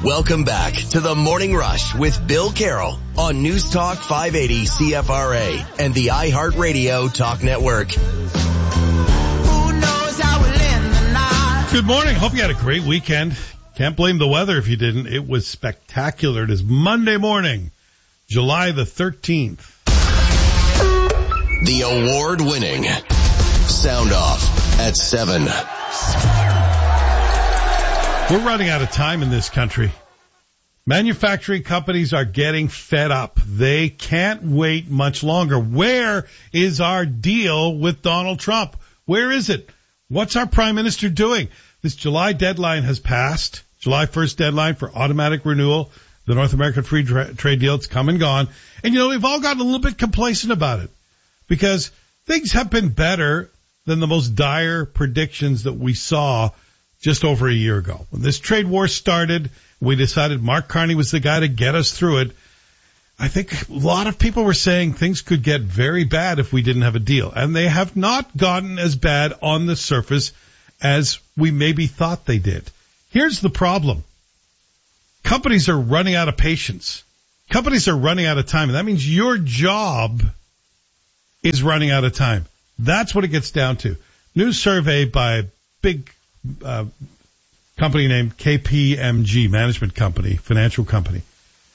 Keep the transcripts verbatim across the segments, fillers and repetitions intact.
Welcome back to the Morning Rush with Bill Carroll on News Talk five eighty C F R A and the iHeartRadio Talk Network. Good morning. Hope you had a great weekend. Can't blame the weather if you didn't. It was spectacular. It is Monday morning, July the thirteenth. The award-winning Sound Off at seven. We're running out of time in this country. Manufacturing companies are getting fed up. They can't wait much longer. Where is our deal with Donald Trump? Where is it? What's our prime minister doing? This July deadline has passed. July first deadline for automatic renewal. The North American Free Tra- Trade Deal, it's come and gone. And, you know, we've all gotten a little bit complacent about it because things have been better than the most dire predictions that we saw just over a year ago. When this trade war started, we decided Mark Carney was the guy to get us through it. I think a lot of people were saying things could get very bad if we didn't have a deal. And they have not gotten as bad on the surface as we maybe thought they did. Here's the problem. Companies are running out of patience. Companies are running out of time. And that means your job is running out of time. That's what it gets down to. New survey by a big uh, company named K P M G, management company, financial company.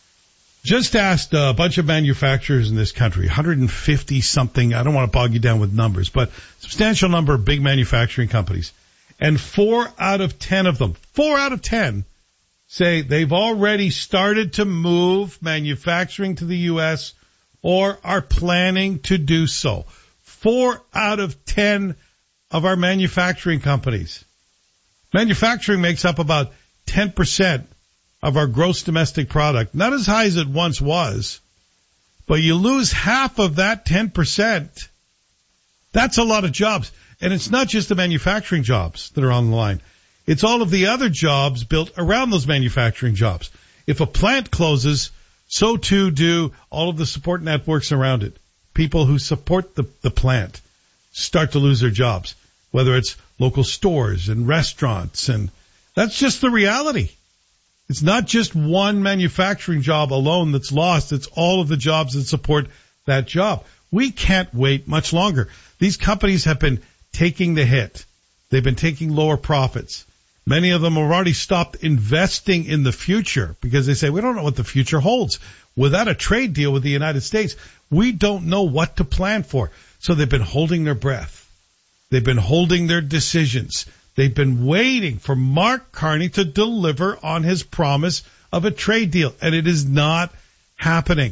Just asked a bunch of manufacturers in this country, one hundred fifty something. I don't want to bog you down with numbers, but substantial number of big manufacturing companies. And four out of ten of them, four out of ten say they've already started to move manufacturing to the U S or are planning to do so. Four out of ten of our manufacturing companies. Manufacturing makes up about ten percent of our gross domestic product. Not as high as it once was, but you lose half of that ten percent. That's a lot of jobs. And it's not just the manufacturing jobs that are on the line. It's all of the other jobs built around those manufacturing jobs. If a plant closes, so too do all of the support networks around it. People who support the, the plant start to lose their jobs, whether it's local stores and restaurants. And that's just the reality. It's not just one manufacturing job alone that's lost. It's all of the jobs that support that job. We can't wait much longer. These companies have been taking the hit. They've been taking lower profits. Many of them have already stopped investing in the future because they say, we don't know what the future holds. Without a trade deal with the United States, we don't know what to plan for. So they've been holding their breath. They've been holding their decisions. They've been waiting for Mark Carney to deliver on his promise of a trade deal, and it is not happening.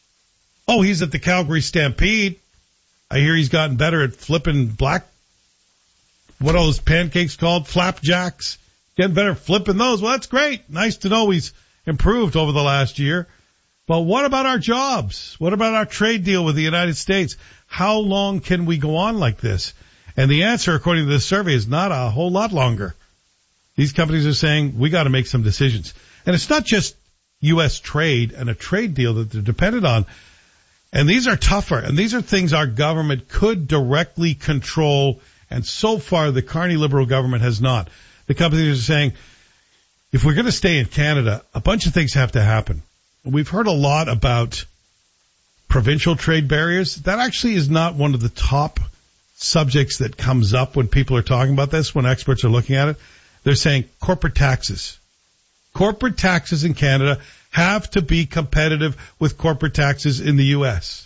Oh, he's at the Calgary Stampede. I hear he's gotten better at flipping black, what are those pancakes called? Flapjacks. Getting better at flipping those. Well, that's great. Nice to know he's improved over the last year. But what about our jobs? What about our trade deal with the United States? How long can we go on like this? And the answer, according to this survey, is not a whole lot longer. These companies are saying, we got to make some decisions. And it's not just U S trade and a trade deal that they're dependent on. And these are tougher. And these are things our government could directly control. And so far, the Carney Liberal government has not. The companies are saying, if we're going to stay in Canada, a bunch of things have to happen. We've heard a lot about provincial trade barriers. That actually is not one of the top subjects that comes up when people are talking about this, when experts are looking at it. They're saying corporate taxes. Corporate taxes in Canada have to be competitive with corporate taxes in the U S.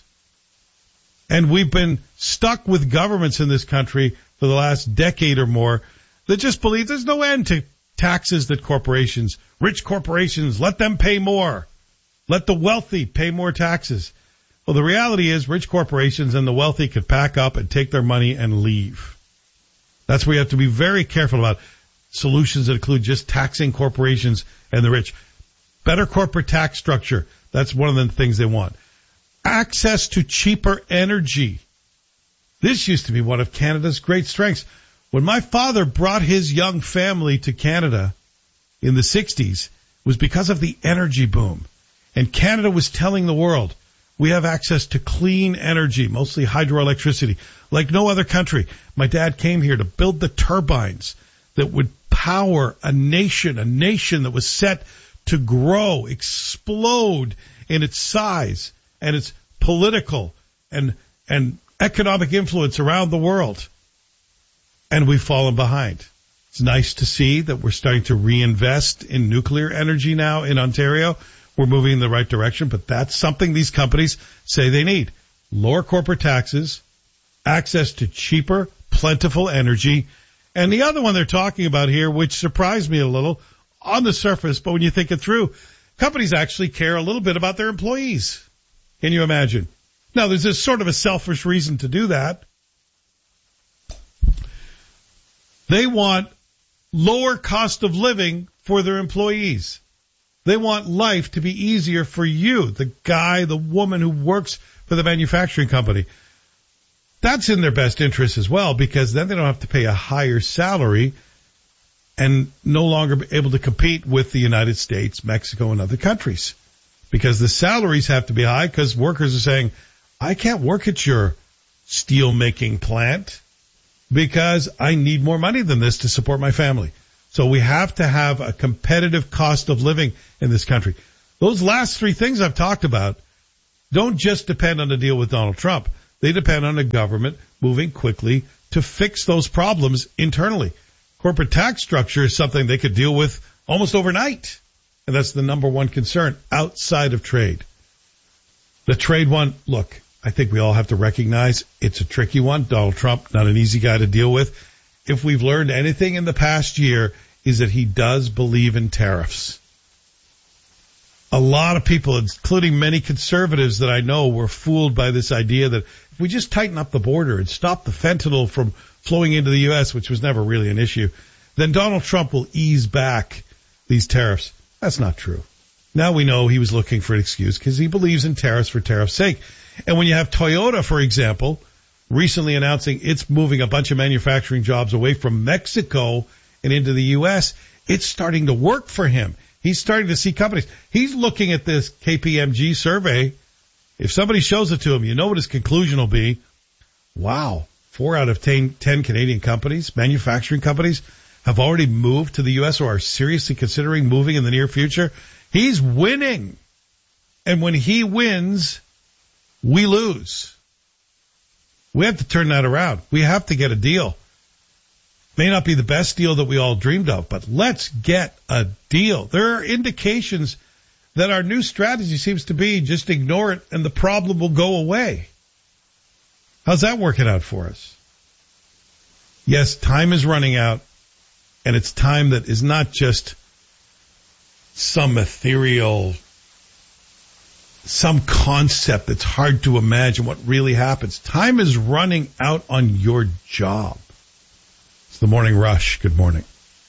And we've been stuck with governments in this country for the last decade or more that just believe there's no end to taxes that corporations, rich corporations, let them pay more. Let the wealthy pay more taxes. Well, the reality is rich corporations and the wealthy could pack up and take their money and leave. That's where you have to be very careful about solutions that include just taxing corporations and the rich. Better corporate tax structure. That's one of the things they want. Access to cheaper energy. This used to be one of Canada's great strengths. When my father brought his young family to Canada in the sixties, it was because of the energy boom. And Canada was telling the world, we have access to clean energy, mostly hydroelectricity, like no other country. My dad came here to build the turbines that would power a nation, a nation that was set to grow, explode in its size and its political and and economic influence around the world. And we've fallen behind. It's nice to see that we're starting to reinvest in nuclear energy now in Ontario. We're moving in the right direction, but that's something these companies say they need. Lower corporate taxes, access to cheaper, plentiful energy, and the other one they're talking about here, which surprised me a little on the surface, but when you think it through, companies actually care a little bit about their employees. Can you imagine? Now, there's this sort of a selfish reason to do that. They want lower cost of living for their employees. They want life to be easier for you, the guy, the woman who works for the manufacturing company. That's in their best interest as well, because then they don't have to pay a higher salary and no longer be able to compete with the United States, Mexico, and other countries. Because the salaries have to be high because workers are saying, I can't work at your steel making plant because I need more money than this to support my family. So we have to have a competitive cost of living in this country. Those last three things I've talked about don't just depend on the deal with Donald Trump. They depend on the government moving quickly to fix those problems internally. Corporate tax structure is something they could deal with almost overnight. And that's the number one concern outside of trade. The trade one, look, I think we all have to recognize it's a tricky one. Donald Trump, not an easy guy to deal with. If we've learned anything in the past year, is that he does believe in tariffs. A lot of people, including many conservatives that I know, were fooled by this idea that if we just tighten up the border and stop the fentanyl from flowing into the U S, which was never really an issue, then Donald Trump will ease back these tariffs. That's not true. Now we know he was looking for an excuse because he believes in tariffs for tariff's sake. And when you have Toyota, for example, recently announcing it's moving a bunch of manufacturing jobs away from Mexico and into the U S, it's starting to work for him. He's starting to see companies. He's looking at this K P M G survey. If somebody shows it to him, you know what his conclusion will be. Wow, four out of ten, ten Canadian companies, manufacturing companies, have already moved to the U S or are seriously considering moving in the near future. He's winning. And when he wins, we lose. We have to turn that around. We have to get a deal. May not be the best deal that we all dreamed of, but let's get a deal. There are indications that our new strategy seems to be just ignore it and the problem will go away. How's that working out for us? Yes, time is running out, and it's time that is not just some ethereal, some concept that's hard to imagine what really happens. Time is running out on your job. It's the Morning Rush. Good morning.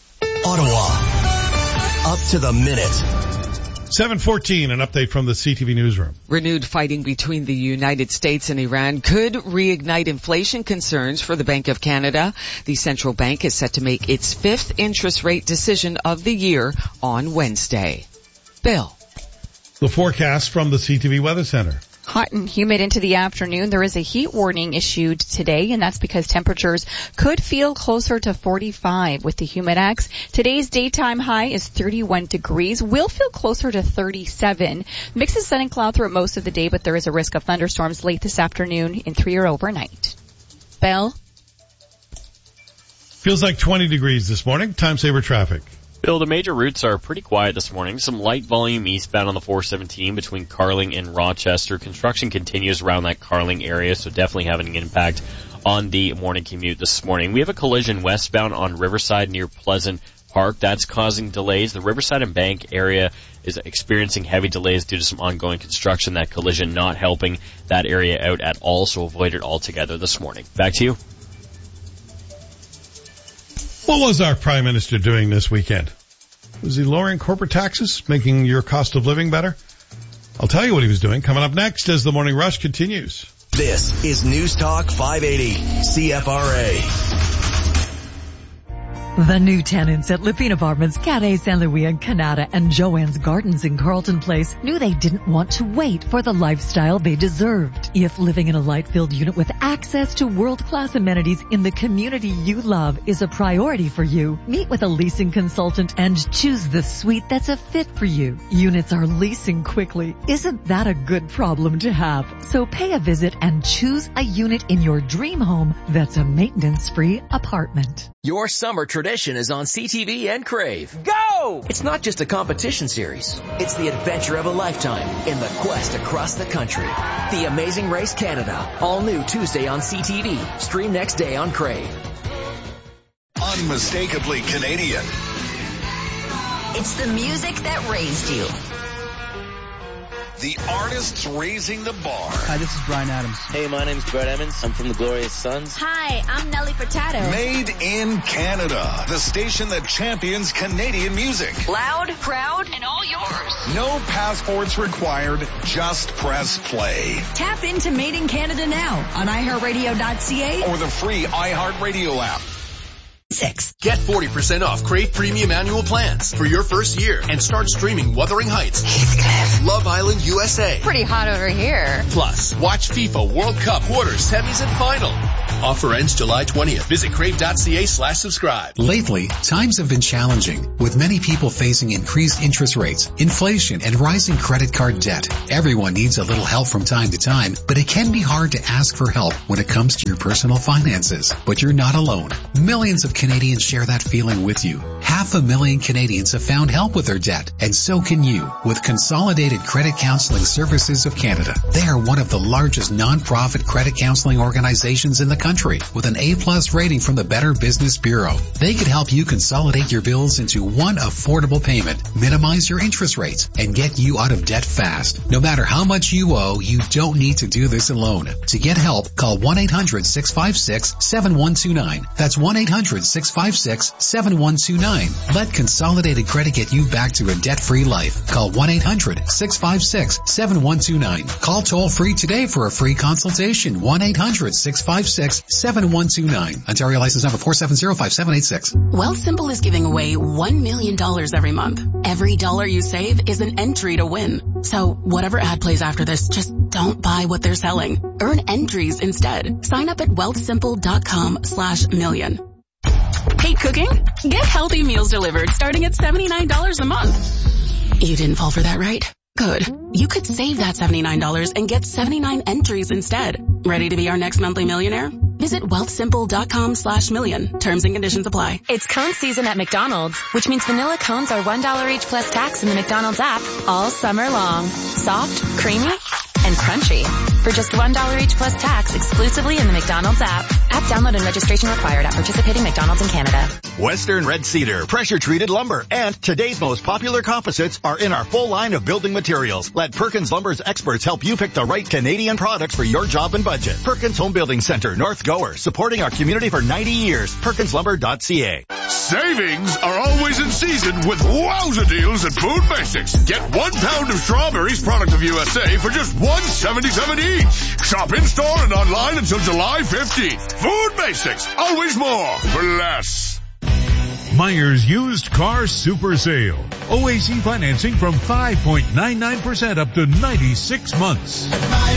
Ottawa, up to the minute. seven fourteen, an update from the C T V newsroom. Renewed fighting between the United States and Iran could reignite inflation concerns for the Bank of Canada. The central bank is set to make its fifth interest rate decision of the year on Wednesday. Bill. The forecast from the C T V Weather Center. Hot and humid into the afternoon. There is a heat warning issued today, and that's because temperatures could feel closer to forty-five with the humidex. Today's daytime high is thirty-one degrees. We'll feel closer to thirty-seven. Mix of sun and cloud throughout most of the day, but there is a risk of thunderstorms late this afternoon in three or overnight. Bell? Feels like twenty degrees this morning. Time saver traffic. Bill, the major routes are pretty quiet this morning. Some light volume eastbound on the four seventeen between Carling and Rochester. Construction continues around that Carling area, so definitely having an impact on the morning commute this morning. We have a collision westbound on Riverside near Pleasant Park. That's causing delays. The Riverside and Bank area is experiencing heavy delays due to some ongoing construction. That collision not helping that area out at all, so avoid it altogether this morning. Back to you. What was our Prime Minister doing this weekend? Was he lowering corporate taxes, making your cost of living better? I'll tell you what he was doing coming up next as the Morning Rush continues. This is News Talk five eighty C F R A. The new tenants at Lipine Apartments, Carré Saint-Louis and Canada and Joanne's Gardens in Carlton Place knew they didn't want to wait for the lifestyle they deserved. If living in a light-filled unit with access to world-class amenities in the community you love is a priority for you, meet with a leasing consultant and choose the suite that's a fit for you. Units are leasing quickly. Isn't that a good problem to have? So pay a visit and choose a unit in your dream home that's a maintenance-free apartment. Your summer tradition is on C T V and Crave. Go! It's not just a competition series. It's the adventure of a lifetime in the quest across the country. The Amazing Race Canada. All new Tuesday on C T V. Stream next day on Crave. Unmistakably Canadian. It's the music that raised you. The artists raising the bar. Hi, this is Bryan Adams. Hey, my name's Brett Emmons. I'm from the Glorious Sons. Hi, I'm Nelly Furtado. Made in Canada. The station that champions Canadian music. Loud, proud, and all yours. No passports required. Just press play. Tap into Made in Canada now on i heart radio dot c a or the free iHeartRadio app. Six. Get forty percent off Crave Premium Annual Plans for your first year and start streaming Wuthering Heights, Heathcliff, Love Island U S A. Pretty hot over here. Plus, watch FIFA World Cup quarters, semis, and final. Offer ends July twentieth. Visit crave.ca slash subscribe. Lately, times have been challenging, with many people facing increased interest rates, inflation, and rising credit card debt. Everyone needs a little help from time to time, but it can be hard to ask for help when it comes to your personal finances. But you're not alone. Millions of Canadians share that feeling with you. Half a million Canadians have found help with their debt, and so can you with Consolidated Credit Counseling Services of Canada. They are one of the largest non-profit credit counseling organizations in the country with an A-plus rating from the Better Business Bureau. They could help you consolidate your bills into one affordable payment, minimize your interest rates, and get you out of debt fast. No matter how much you owe, you don't need to do this alone. To get help, call one eight hundred six five six seven one two nine. That's one eight hundred six five six seven one two nine. Let Consolidated Credit get you back to a debt-free life. Call one eight hundred six five six seven one two nine. Call toll-free today for a free consultation. one eight hundred six five six seven one two nine. Ontario license number four seven zero five seven eight six. Wealthsimple is giving away one million dollars every month. Every dollar you save is an entry to win. So whatever ad plays after this, just don't buy what they're selling. Earn entries instead. Sign up at wealthsimple.com slash million. Hate cooking? Get healthy meals delivered starting at seventy-nine dollars a month. You didn't fall for that, right? Good. You could save that seventy-nine dollars and get seventy-nine entries instead. Ready to be our next monthly millionaire? Visit wealthsimple.com slash million. Terms and conditions apply. It's cone season at McDonald's, which means vanilla cones are one dollar each plus tax in the McDonald's app all summer long. Soft, creamy, and crunchy. For just one dollar each plus tax exclusively in the McDonald's app. App download and registration required at participating McDonald's in Canada. Western Red Cedar, pressure-treated lumber, and today's most popular composites are in our full line of building materials. Let Perkins Lumber's experts help you pick the right Canadian products for your job and budget. Perkins Home Building Center, North Gower, supporting our community for ninety years. perkins lumber dot c a. Savings are always in season with wowza deals at Food Basics. Get one pound of strawberries, product of U S A, for just one seventy-seven each. Shop in-store and online until July fifteenth. Food Basics, always more for less. Myers Used Car Super Sale. O A C financing from five point nine nine percent up to ninety-six months.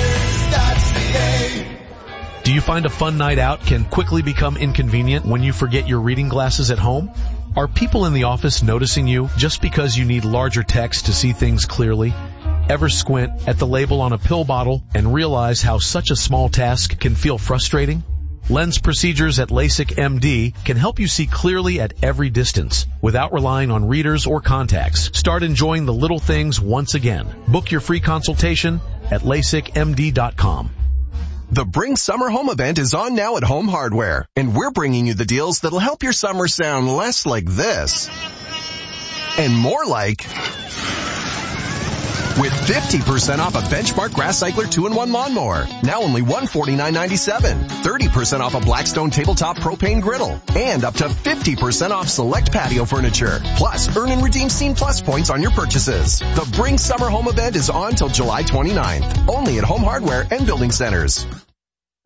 Do you find a fun night out can quickly become inconvenient when you forget your reading glasses at home? Are people in the office noticing you just because you need larger text to see things clearly? Ever squint at the label on a pill bottle and realize how such a small task can feel frustrating? Lens procedures at LASIK M D can help you see clearly at every distance without relying on readers or contacts. Start enjoying the little things once again. Book your free consultation at lasik m d dot com. The Bring Summer Home event is on now at Home Hardware, and we're bringing you the deals that'll help your summer sound less like this and more like... With fifty percent off a Benchmark Grass Cycler two in one lawnmower, now only one hundred forty-nine ninety-seven. thirty percent off a Blackstone tabletop propane griddle, and up to fifty percent off select patio furniture. Plus, earn and redeem Scene Plus points on your purchases. The Bring Summer Home event is on till July twenty-ninth, only at Home Hardware and Building Centers.